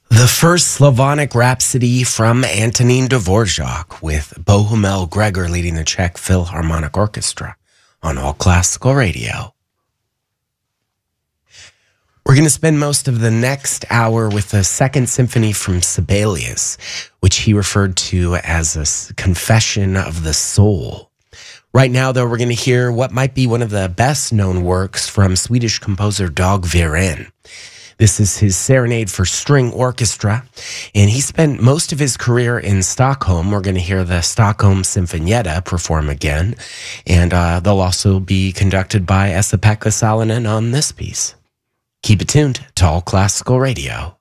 The first Slavonic Rhapsody from Antonín Dvorak with Bohumil Gregor leading the Czech Philharmonic Orchestra on All Classical Radio. We're going to spend most of the next hour with the Second Symphony from Sibelius, which he referred to as a confession of the soul. Right now, though, we're going to hear what might be one of the best-known works from Swedish composer Dag Viren. This is his Serenade for String Orchestra, and he spent most of his career in Stockholm. We're going to hear the Stockholm Sinfonietta perform again, and they'll also be conducted by Esa-Pekka Salonen on this piece. Keep it tuned to All Classical Radio.